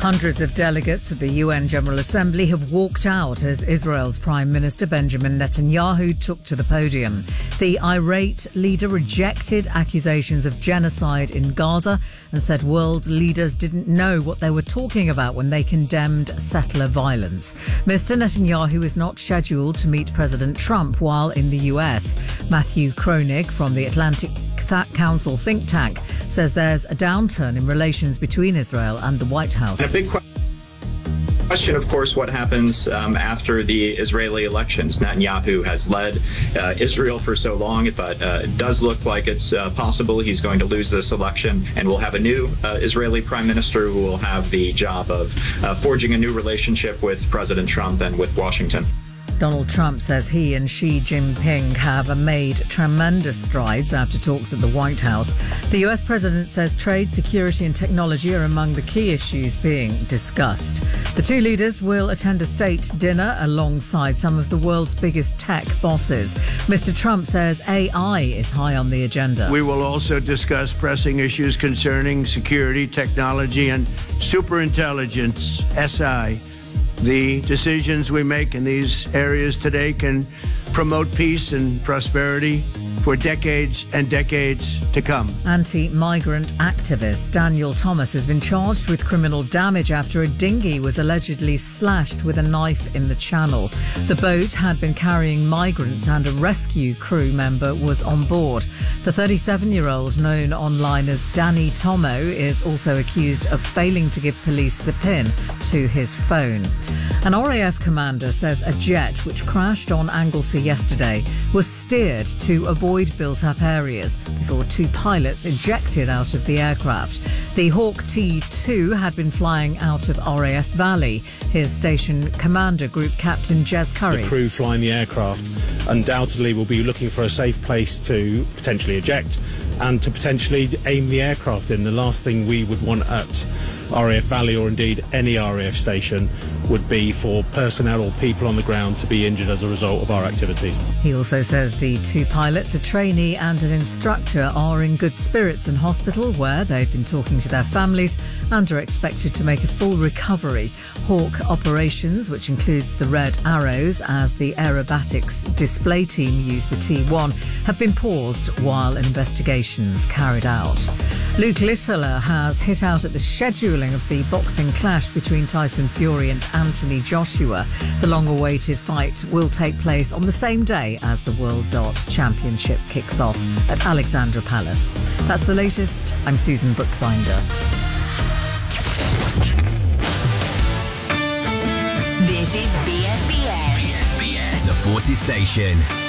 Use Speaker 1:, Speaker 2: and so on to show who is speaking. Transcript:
Speaker 1: Hundreds of delegates at the UN General Assembly have walked out as Israel's Prime Minister Benjamin Netanyahu took to the podium. The irate leader rejected accusations of genocide in Gaza and said world leaders didn't know what they were talking about when they condemned settler violence. Mr. Netanyahu is not scheduled to meet President Trump while in the US. Matthew Kronig from the Atlantic Council think tank says there's a downturn in relations between Israel and the White House.
Speaker 2: A big question, of course, what happens after the Israeli elections. Netanyahu has led Israel for so long, but it does look like it's possible he's going to lose this election, and we'll have a new Israeli prime minister who will have the job of forging a new relationship with President Trump and with Washington.
Speaker 1: Donald Trump says he and Xi Jinping have made tremendous strides after talks at the White House. The US president says trade, security and technology are among the key issues being discussed. The two leaders will attend a state dinner alongside some of the world's biggest tech bosses. Mr. Trump says AI is high on the agenda.
Speaker 3: We will also discuss pressing issues concerning security, technology and superintelligence, SI. The decisions we make in these areas today can promote peace and prosperity for decades and decades to come.
Speaker 1: Anti-migrant activist Daniel Thomas has been charged with criminal damage after a dinghy was allegedly slashed with a knife in the channel. The boat had been carrying migrants and a rescue crew member was on board. The 37-year-old, known online as Danny Tomo, is also accused of failing to give police the PIN to his phone. An RAF commander says a jet which crashed on Anglesey yesterday was steered to avoid built-up areas before two pilots ejected out of the aircraft. The Hawk T2 had been flying out of RAF Valley. His station commander, Group Captain Jez Curry.
Speaker 4: The crew flying the aircraft undoubtedly will be looking for a safe place to potentially eject and to potentially aim the aircraft in. The last thing we would want at RAF Valley, or indeed any RAF station, would be for personnel or people on the ground to be injured as a result of our activities.
Speaker 1: He also says the two pilots, a trainee and an instructor, are in good spirits in hospital where they've been talking to their families and are expected to make a full recovery. Hawk operations, which includes the Red Arrows as the aerobatics display team used the T1, have been paused while investigations carried out. Luke Littler has hit out at the scheduling of the boxing clash between Tyson Fury and Anthony Joshua. The long-awaited fight will take place on the same day as the World Darts Championship kicks off at Alexandra Palace. That's the latest. I'm Susan Bookbinder.
Speaker 5: This is BFBS.
Speaker 6: The Forces Station.